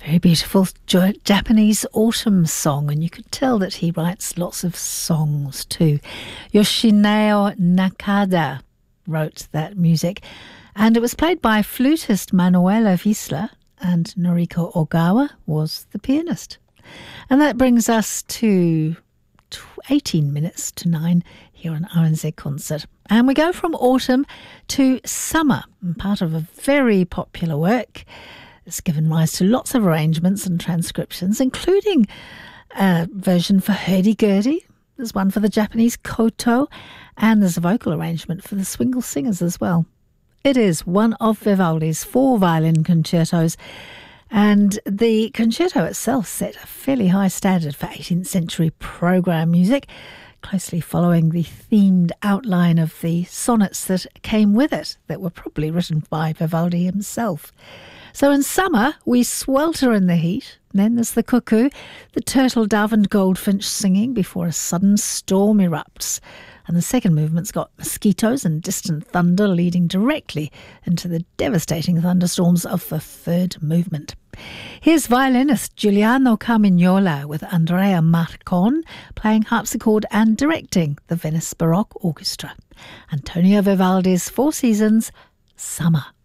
Very beautiful Japanese autumn song, and you could tell that he writes lots of songs too. Yoshineo Nakada wrote that music, and it was played by flutist Manuela Wiesler, and Noriko Ogawa was the pianist. And that brings us to 18 minutes to 9 here on RNZ Concert. And we go from autumn to summer, and part of a very popular work. It's given rise to lots of arrangements and transcriptions, including a version for hurdy-gurdy. There's one for the Japanese koto, and there's a vocal arrangement for the Swingle Singers as well. It is one of Vivaldi's 4 violin concertos, and the concerto itself set a fairly high standard for 18th century program music, closely following the themed outline of the sonnets that came with it, that were probably written by Vivaldi himself. So in summer, we swelter in the heat. Then there's the cuckoo, the turtle dove and goldfinch singing before a sudden storm erupts. And the second movement's got mosquitoes and distant thunder leading directly into the devastating thunderstorms of the third movement. Here's violinist Giuliano Carmignola with Andrea Marcon playing harpsichord and directing the Venice Baroque Orchestra. Antonio Vivaldi's Four Seasons, Summer.